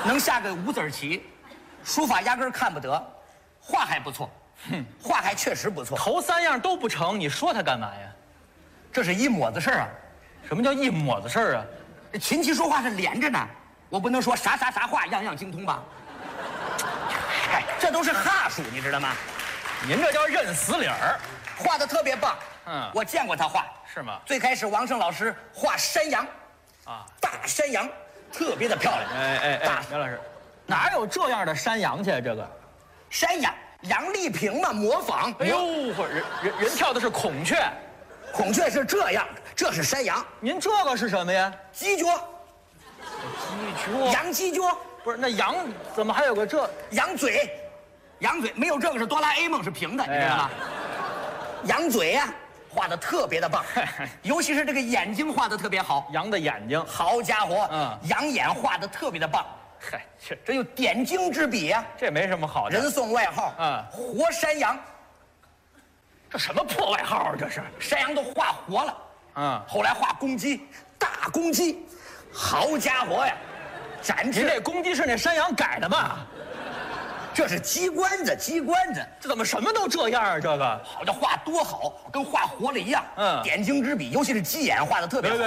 能下个五子棋，书法压根儿看不得，画还不错，画还确实不错。 头3样都不成，你说他干嘛呀？ 这是一抹子事儿啊！ 什么叫一抹子事儿啊？ 这琴棋书画是连着呢，我不能说啥画样样精通吧？哎，这都是哈数，你知道吗？ 您这叫认死理儿。 画的特别棒，我见过他画， 是吗？ 最开始王胜老师画山羊，大山羊，特别的漂亮。 杨老师，哪有这样的山羊去？这个山羊，杨丽萍嘛，模仿。 哎呦，人跳的是孔雀， 孔雀是这样，这是山羊。 您这个是什么呀？ 鸡脚， 鸡脚， 羊鸡脚。 不是，那羊怎么还有个这？ 羊嘴，羊嘴没有这个是哆啦 A 梦是平的，你知道吗？羊嘴呀，画的特别的棒，尤其是这个眼睛画的特别好。 羊的眼睛， 好家伙，羊眼画的特别的棒。 嗨， 这有点睛之笔呀， 这没什么好的。 人送外号，活山羊。 这什么破外号啊？这是山羊都画活了，后来画公鸡，大公鸡，好家伙呀，展翅。 您这公鸡是那山羊改的吧？ 这是鸡冠子，鸡冠子， 这怎么什么都这样啊？这个好，这画多好，跟画活了一样。点睛之笔，尤其是鸡眼画的特别好。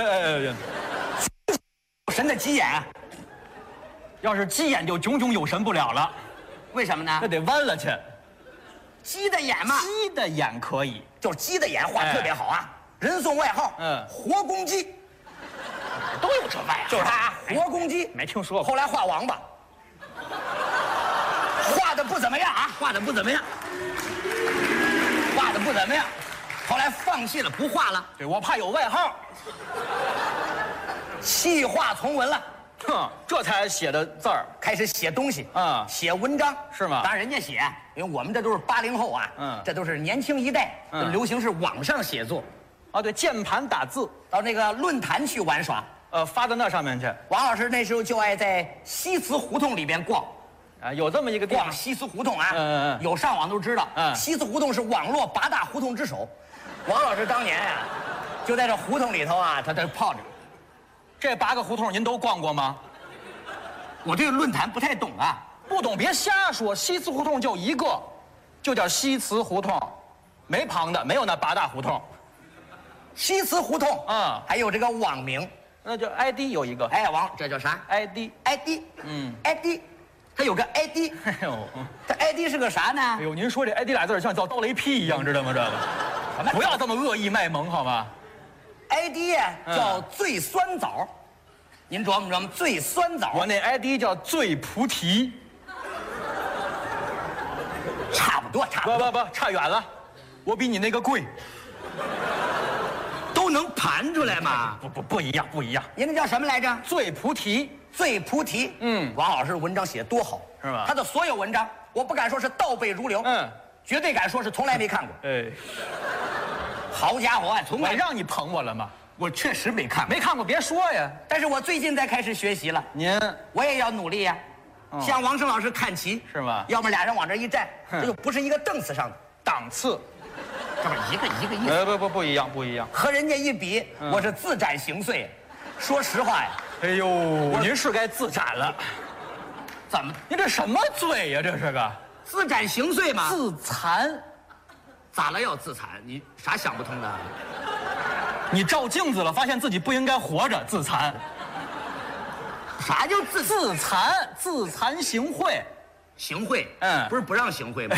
神的鸡眼， 要是鸡眼就炯炯有神不了了。 为什么呢？ 那得弯了去。 鸡的眼嘛， 鸡的眼可以， 就是鸡的眼画特别好啊。人送外号，活公鸡， 都有这外号。 就是他，活公鸡， 没听说过。 后来画王八。画的不怎么样啊，画的不怎么样，画的不怎么样，后来放弃了，不画了。 对，我怕有外号， 弃画从文了。 这才写的字儿， 开始写东西写文章是吗？ 当然人家写，因为我们这都是80后啊，这都是年轻一代，流行是网上写作。 对，键盘打字， 到那个论坛去玩耍， 发到那上面去。 王老师那时候就爱在西祠胡同里边逛。 有这么一个地方， 逛西祠胡同啊，有上网都知道，西祠胡同是网络8大胡同之首。王老师当年啊，就在这胡同里头啊，他在泡着。 这8个胡同您都逛过吗？ 我这个论坛不太懂啊， 不懂别瞎说。西祠胡同就一个，就叫西祠胡同，没旁的，没有那8大胡同。 西祠胡同还有这个网名， 那就 ID 有一个。 这叫啥 ？ID， ID。他有个 ID， 哎呦， 这 ID 是个啥呢？ 哎呦，您说这 ID 俩字像叫刀雷劈一样，知道吗？这个，不要这么恶意卖萌好吗 ？ID 叫醉酸枣，您琢磨琢磨，醉酸枣。 我那 ID 叫醉菩提， 差不多。 不，差远了，我比你那个贵。 都能盘出来吗？ 不一样，不一样。 您那叫什么来着？ 醉菩提。 醉菩提，王老师的文章写得多好， 是吧？ 他的所有文章，我不敢说是倒背如流，绝对敢说是从来没看过。好家伙，从来我让你捧我了吗？ 我确实没看过， 没看过别说呀。 但是我最近才开始学习了。 您， 我也要努力呀，向王胜老师看齐， 是吗？ 要么俩人往这一站，这就不是一个档次上的档次， 这不一个意思。 不一样，不一样。 和人家一比，我是自斩形碎。说实话呀。 哎呦，您是该自斩了。 怎么？ 您这什么罪呀？这是个自斩形碎嘛？ 自残？ 咋了要自残？你啥想不通的？ 你照镜子了，发现自己不应该活着，自残。 啥叫自残？自残行贿？ 行贿？不是不让行贿吗？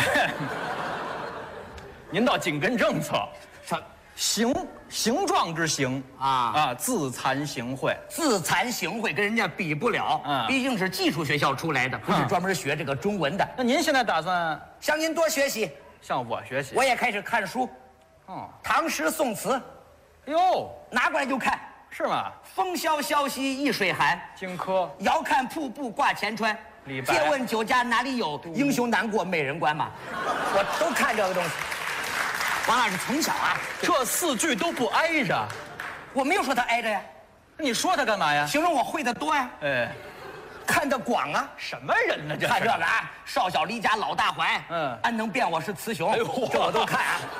您倒紧跟政策。形状之形自残行贿， 自残行贿跟人家比不了，毕竟是技术学校出来的，不是专门学这个中文的。 那您现在打算向您多学习， 向我学习？ 我也开始看书，唐诗宋词， 哟， 拿过来就看， 是吗？ 风萧萧兮易水寒， 荆轲， 遥看瀑布挂前川， 李白， 借问酒家哪里有？英雄难过美人关嘛，我都看这个东西。王老师从小这4句都不挨着， 我没有说他挨着呀， 你说他干嘛呀？ 形容我会的多呀，看得广啊。 什么人呢？这看这个少小离家老大怀，安能辨我是雌雄？这我都看啊。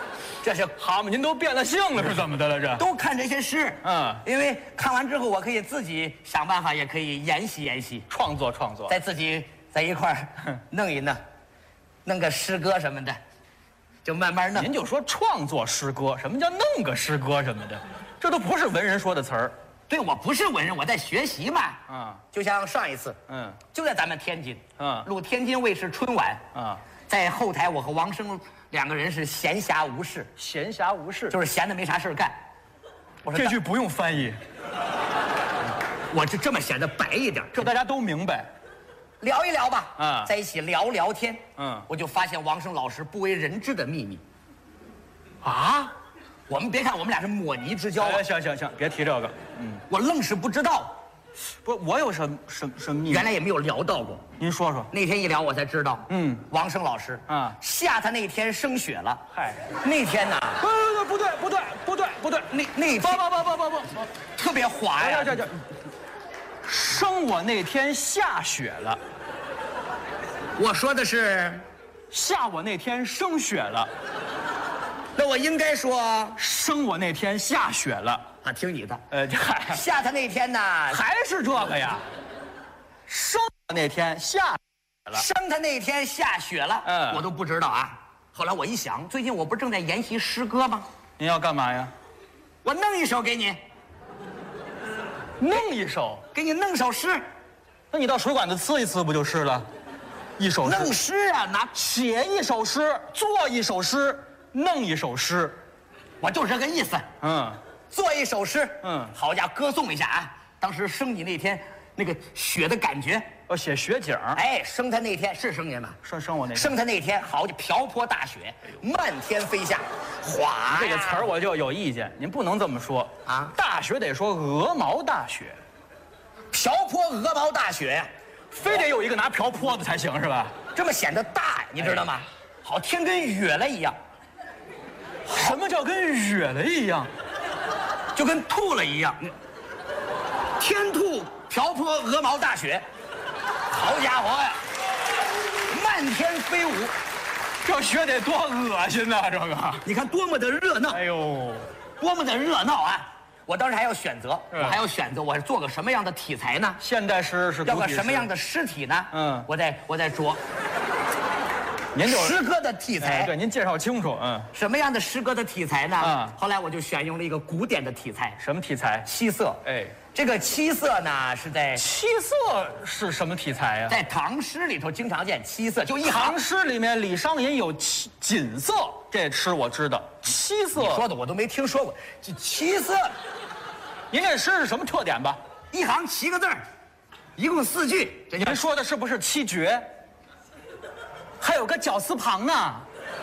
这是好嘛，您都变了性了是怎么的了这？ 都看这些诗，因为看完之后，我可以自己想办法，也可以研习研习， 创作， 再自己在一块儿弄一弄，弄个诗歌什么的，就慢慢弄。 您就说创作诗歌，什么叫弄个诗歌什么的，这都不是文人说的词儿。 对，我不是文人，我在学习嘛。就像上一次，就在咱们天津，录天津卫视春晚，在后台，我和王声2个人是闲暇无事，就是闲的没啥事干。我说这句不用翻译， 我就这么显得白一点， 这大家都明白。 聊一聊吧，在一起聊聊天，我就发现王声老师不为人知的秘密。 啊？ 我们别看我们俩是抹泥之交啊， 行，别提这个。 我愣是不知道。 不，我有什么秘密？ 原来也没有聊到过。 您说说。 那天一聊，我才知道。王声老师下他那天升雪了。嗨，那天呐， 不对， 那天不，特别滑呀。 这，生我那天下雪了。 我说的是， 下我那天升雪了。 那我应该说生我那天下雪了啊，听你的。 嗨， 下他那天呢， 还是这个呀？生我那天下雪了， 生他那天下雪了，我都不知道啊。后来我一想，最近我不是正在研习诗歌吗？ 您要干嘛呀？ 我弄一首给你， 弄一首， 给你弄首诗。 那你到水管子呲一呲不就是了？一首诗， 弄诗啊， 写一首诗，做一首诗。弄一首诗， 我就是这个意思。做一首诗，好家伙，歌颂一下啊！当时生你那天那个雪的感觉， 写雪景。 哎，生他那天是生您吗？ 生我那天， 生他那天，好就瓢泼大雪，漫天飞下，哗！ 这个词儿我就有意见，您不能这么说啊！大雪得说鹅毛大雪， 瓢泼鹅毛大雪呀， 非得有一个拿瓢泼的才行是吧？ 这么显得大呀，你知道吗？好，天跟哕了一样。 什么叫跟哕了一样？ 就跟吐了一样。天吐瓢泼鹅毛大雪，好家伙呀，漫天飞舞。 这雪得多恶心呐！这个， 你看多么的热闹。 哎呦， 多么的热闹啊！我当时还要选择，我是做个什么样的题材呢？ 现代诗是要个什么样的诗体呢？我在琢。 您就诗歌的题材， 对，您介绍清楚。 什么样的诗歌的题材呢？后来我就选用了一个古典的题材。 什么题材？ 七色。这个七色呢是在七色是什么题材呀？ 在唐诗里头经常见七色，就一行。 唐诗里面李商隐有锦瑟，这诗我知道。七色， 你说的我都没听说过。这七色， 您这诗是什么特点吧？ 一行7个字儿，一共4句。这您说的是不是七绝？还有个绞丝旁呢。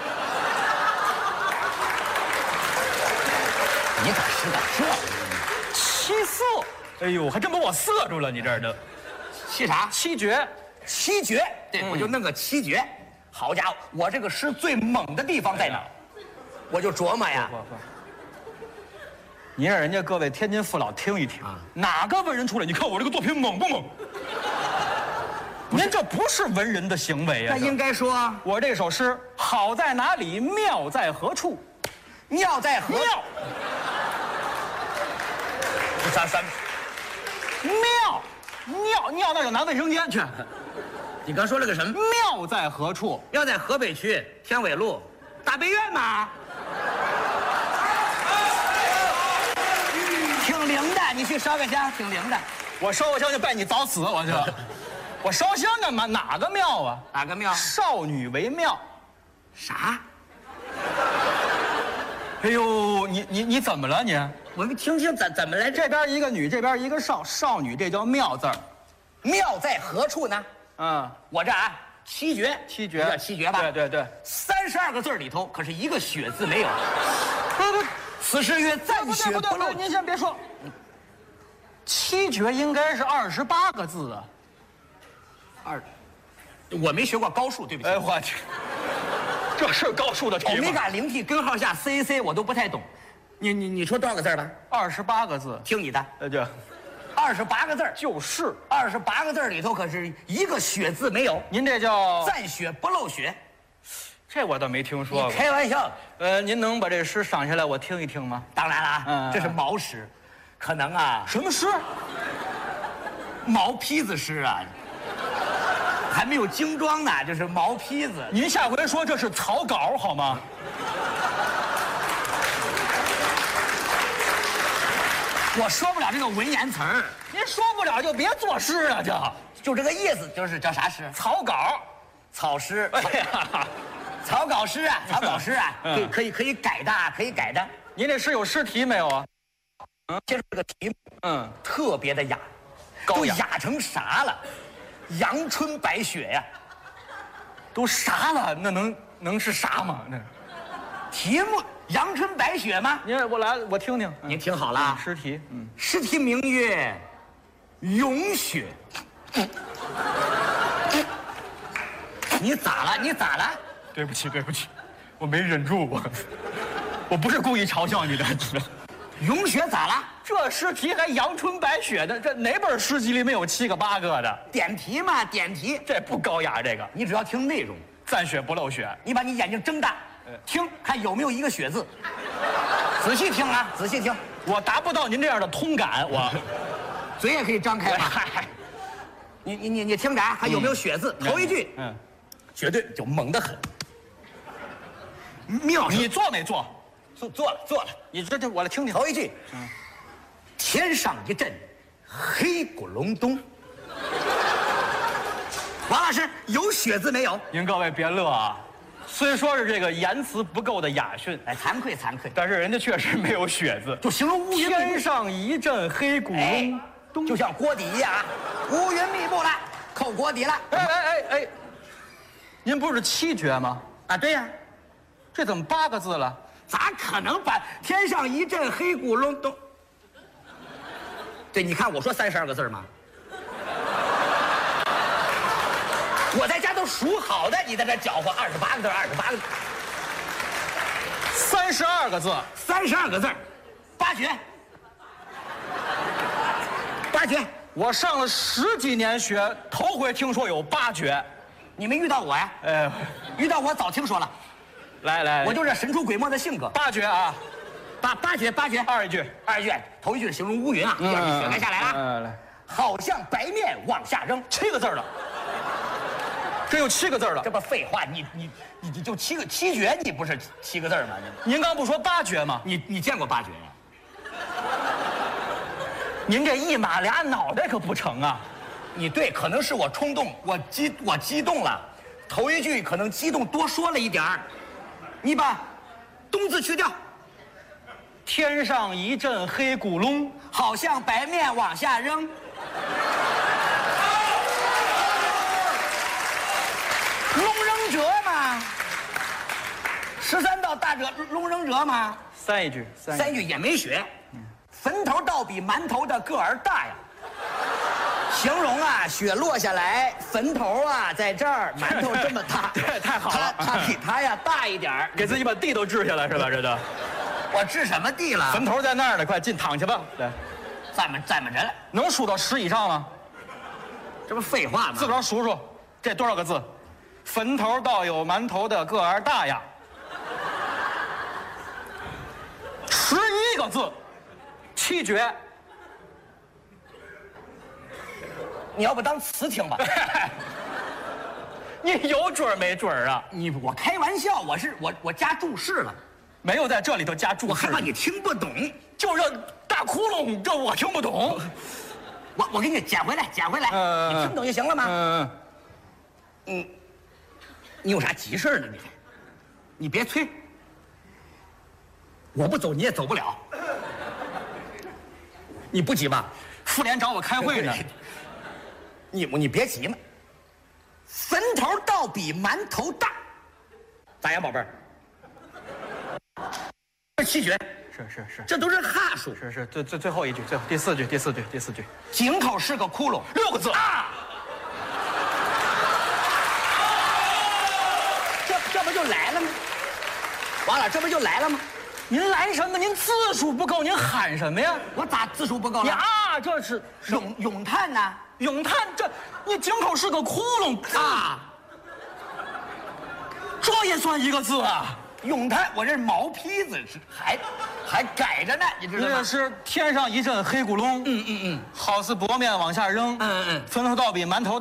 你咋知道这？ 七色，哎呦，还真把我色住了，你这儿的。 七啥？ 七绝。 七绝，对，我就弄个七绝。好家伙，我这个诗最猛的地方在哪？我就琢磨呀。 您让人家各位天津父老听一听，哪个文人出来？你看我这个作品猛不猛？您这不是文人的行为啊！ 那应该说， 我这首诗好在哪里，妙在何处？ 妙在何？ 妙。 啥？ 尿那就拿卫生间去。 你刚说了个什么？ 庙在何处？ 要在河北区天纬路大悲院嘛。挺灵的，你去烧个香，挺灵的。 我烧个香就拜你早死，我烧香干嘛？哪个庙啊？ 哪个庙？ 少女为庙。 啥？ 哎呦，你怎么了你？ 我没听清怎么来？ 这边一个女，这边一个少女，这叫庙字儿。 庙在何处呢？我这七绝叫七绝吧？ 对。 32个字里头可是一个雪字没有。不，此诗曰暂雪不漏。 您先别说，七绝应该是28个字啊。 我没学过高数，对不起。 哎，我去，这是高数的题吗？ 欧米伽0 T 根号下 CAC 我都不太懂。你说多少个字吧 ？28个字。 听你的。 就 28个字。 就是 28个字里头可是一个雪字没有。 您这叫暂雪不漏雪。 这我倒没听说过。 开玩笑。 您能把这诗赏下来，我听一听吗？ 当然了，这是毛诗，可能啊。 什么诗？ 毛坯子诗啊，还没有精装呢，这是毛坯子。 您下回说这是草稿好吗？ 我说不了这个文言词儿， 您说不了就别作诗了， 就这个意思，就是叫啥诗？ 草稿， 草诗。 哎呀， 草稿诗啊，草稿诗啊，可以改的，可以改的。 您这诗有诗题没有啊？ 接着这个题目，特别的雅， 高雅， 都雅成啥了？阳春白雪呀， 都啥了？那能是啥吗？那题目阳春白雪吗？ 您我听听， 您听好了， 诗题， 诗题名曰咏雪。你咋了？你咋了？ 对不起，我没忍住，我不是故意嘲笑你的。 咏雪咋了？ 这诗题还阳春白雪的，这哪本诗集里面有7个8个的？ 点题嘛，点题， 这不高雅。这个你只要听内容， 暂雪不漏雪。 你把你眼睛睁大，听看有没有一个雪字，仔细听啊，仔细听。 我达不到您这样的通感，我嘴也可以张开嘛。你听着啊，还有没有雪字？头一句，绝对就猛得很。妙， 你做没做？ 做了。 你这我来听听。 头一句，天上一阵黑咕隆咚。王老师有雪字没有？ 您各位别乐啊，虽说是这个言辞不够的雅驯， 哎，惭愧， 但是人家确实没有雪字， 就形容乌云。 天上一阵黑咕隆咚， 就像锅底一样啊，乌云密布了，扣锅底了。 哎，您不是7绝吗？ 啊，对呀， 这怎么8个字了？ 咋可能把天上一阵黑咕隆咚？对，你看我说32个字吗？我在家都数好的，你在这搅和28个字，28个字 ，32个字 ，32个字，8绝，8绝。 我上了10几年学，头回听说有8绝。 你没遇到我呀？遇到我早听说了。 来， 我就这神出鬼没的性格。 8绝啊， 八绝。 二一句， 头一句形容乌云啊，第二句雪该下来了。 来， 好像白面往下扔 ，7个字的。这有7个字的， 这不废话？你就7绝，你不是7个字吗？ 您刚不说8绝吗？ 你见过8绝呀？ 您这一马俩脑袋可不成啊！ 你对，可能是我冲动，我激动了，头一句可能激动多说了一点儿，你把“冬”字去掉。 天上一阵黑咕隆， 好像白面往下扔。龙扔折嘛，13道大折，龙扔折嘛。 三一句也没雪。坟头倒比馒头的个儿大呀。形容啊，雪落下来，坟头啊在这儿，馒头这么大， 对，太好了。 他比他呀大一点儿， 给自己把地都治下来是吧？这都， 我治什么地了？ 坟头在那儿呢，快进躺去吧。对， 站着了， 能数到10以上吗？ 这不废话吗？ 自个儿数数，这多少个字？坟头倒有馒头的个儿大呀。11个字，7绝。 你要不当词听吧？ 你有准没准啊？ 我开玩笑，我加注释了， 没有在这里头加注释。 我害怕你听不懂， 就这大窟窿，这我听不懂。 我给你捡回来，你听懂就行了吗？你有啥急事呢？你别催，我不走你也走不了。你不急吧？ 妇联找我开会呢。 你别急嘛。坟头倒比馒头大，咋样，宝贝儿？7绝。 是， 这都是哈数。 是，最后一句，第四句。 井口是个窟窿，6个字啊。这不就来了吗？完了，这不就来了吗？ 您来什么？您字数不够，您喊什么呀？ 我咋字数不够了？ 呀，这是咏叹呢？ 咏叹，你井口是个窟窿啊！ 这也算一个字啊？ 咏叹，我这是毛坯子，还改着呢，你知道吗？ 这是天上一阵黑咕隆，好似薄面往下扔，从头到尾馒头。